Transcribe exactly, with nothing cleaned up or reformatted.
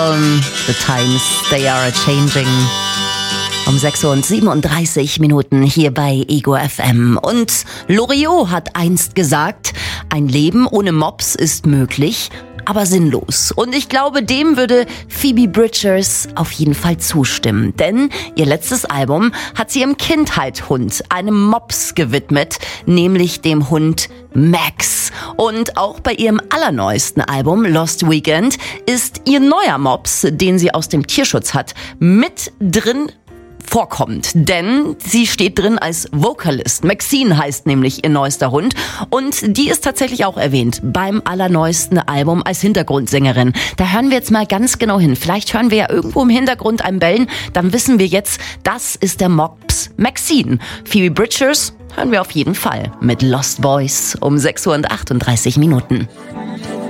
Well, the times, they are a-changing. Um sechs Uhr und siebenunddreißig Minuten hier bei Ego F M. Und Loriot hat einst gesagt, ein Leben ohne Mops ist möglich, aber sinnlos. Und ich glaube, dem würde Phoebe Bridgers auf jeden Fall zustimmen. Denn ihr letztes Album hat sie ihrem Kindheitshund, einem Mops, gewidmet, nämlich dem Hund Max. Und auch bei ihrem allerneuesten Album Lost Weekend ist ihr neuer Mops, den sie aus dem Tierschutz hat, mit drin vorkommt, denn sie steht drin als Vocalist. Maxine heißt nämlich ihr neuester Hund und die ist tatsächlich auch erwähnt beim allerneuesten Album als Hintergrundsängerin. Da hören wir jetzt mal ganz genau hin. Vielleicht hören wir ja irgendwo im Hintergrund ein Bellen, dann wissen wir jetzt, das ist der Mops Maxine. Phoebe Bridgers hören wir auf jeden Fall mit Lost Boys um sechs Uhr und achtunddreißig Minuten.